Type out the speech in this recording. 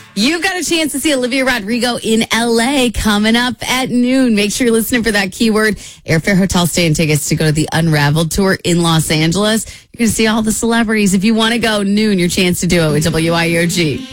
You've got a chance to see Olivia Rodrigo in LA coming up at noon. Make sure you're listening for that keyword. Airfare, hotel stay, and tickets to go to the Unraveled tour in Los Angeles. You're going to see all the celebrities. If you want to go noon, your chance to do it with WIOG.